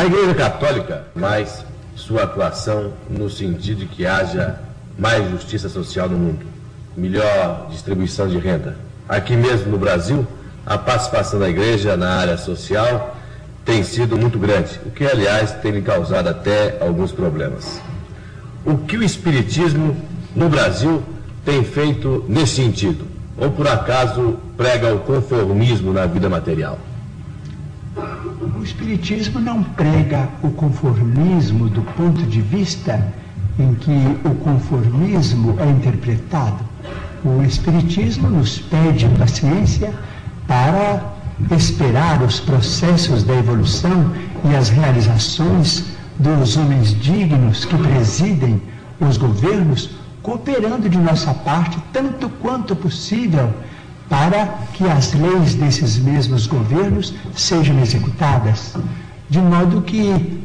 A Igreja Católica faz sua atuação no sentido de que haja mais justiça social no mundo, melhor distribuição de renda. Aqui mesmo no Brasil, a participação da Igreja na área social tem sido muito grande, o que, aliás, tem lhe causado até alguns problemas. O que o Espiritismo no Brasil tem feito nesse sentido? Ou, por acaso, prega o conformismo na vida material? O Espiritismo não prega o conformismo do ponto de vista em que o conformismo é interpretado. O Espiritismo nos pede paciência para esperar os processos da evolução e as realizações dos homens dignos que presidem os governos, cooperando de nossa parte tanto quanto possível para que as leis desses mesmos governos sejam executadas. De modo que,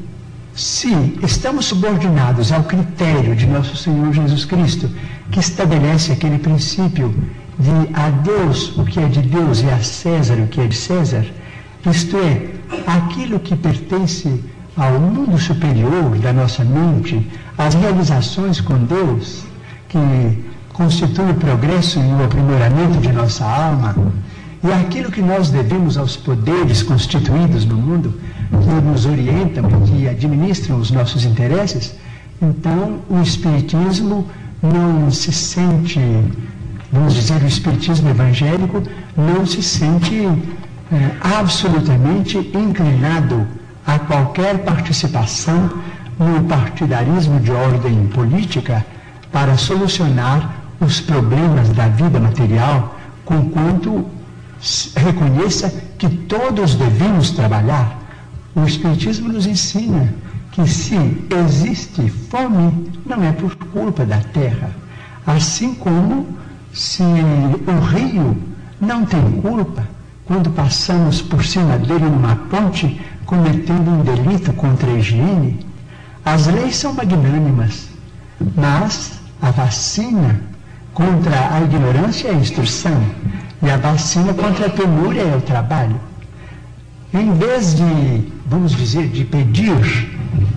se estamos subordinados ao critério de nosso Senhor Jesus Cristo, que estabelece aquele princípio de a Deus o que é de Deus e a César o que é de César, isto é, aquilo que pertence ao mundo superior da nossa mente, as realizações com Deus, que constitui o progresso e o aprimoramento de nossa alma, e aquilo que nós devemos aos poderes constituídos no mundo, que nos orientam e que administram os nossos interesses, então o Espiritismo não se sente, vamos dizer, o Espiritismo evangélico não se sente absolutamente inclinado a qualquer participação no partidarismo de ordem política para solucionar os problemas da vida material, conquanto reconheça que todos devemos trabalhar. O Espiritismo nos ensina que se existe fome, não é por culpa da terra, assim como se o rio não tem culpa quando passamos por cima dele numa ponte cometendo um delito contra a higiene. As leis são magnânimas, mas a vacina contra a ignorância é a instrução, e a vacina contra a penúria é o trabalho. Em vez de, vamos dizer, de pedir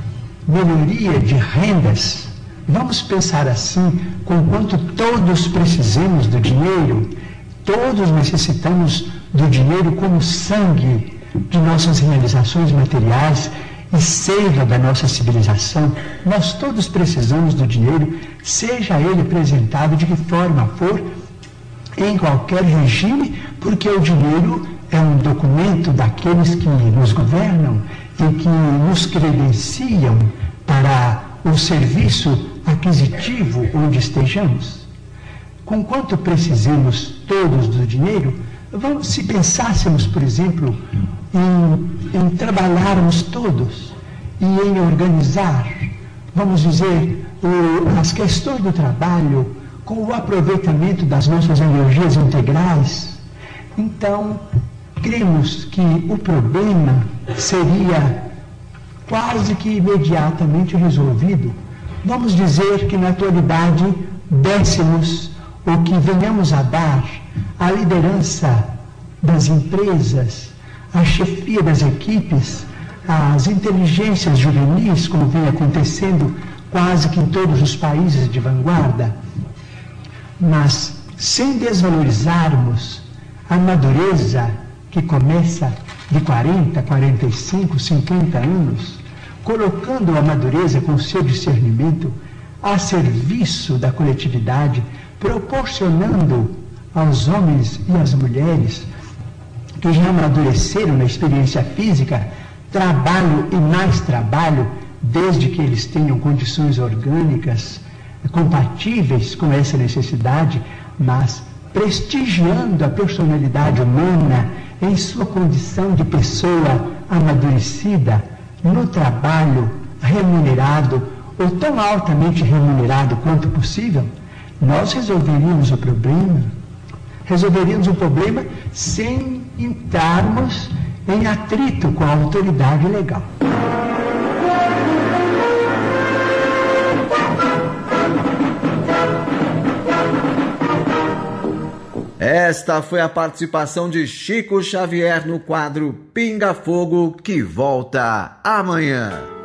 melhoria de rendas, vamos pensar assim, conquanto todos precisamos do dinheiro, todos necessitamos do dinheiro como sangue de nossas realizações materiais e seiva da nossa civilização. Nós todos precisamos do dinheiro, seja ele apresentado de que forma for, em qualquer regime, porque o dinheiro é um documento daqueles que nos governam e que nos credenciam para o serviço aquisitivo onde estejamos. Conquanto precisemos todos do dinheiro, se pensássemos, por exemplo, em trabalharmos todos e em organizar, vamos dizer, as questões do trabalho com o aproveitamento das nossas energias integrais, então cremos que o problema seria quase que imediatamente resolvido. Vamos dizer que na atualidade dessemos o que venhamos a dar a liderança das empresas, a chefia das equipes, as inteligências juvenis, como vem acontecendo quase que em todos os países de vanguarda, mas sem desvalorizarmos a madureza que começa de 40, 45, 50 anos, colocando a madureza com seu discernimento a serviço da coletividade, proporcionando aos homens e às mulheres que já amadureceram na experiência física trabalho e mais trabalho, desde que eles tenham condições orgânicas compatíveis com essa necessidade, mas prestigiando a personalidade humana em sua condição de pessoa amadurecida, no trabalho remunerado, ou tão altamente remunerado quanto possível, nós resolveríamos o problema sem entrarmos em atrito com a autoridade legal. Esta foi a participação de Chico Xavier no quadro Pinga Fogo, que volta amanhã.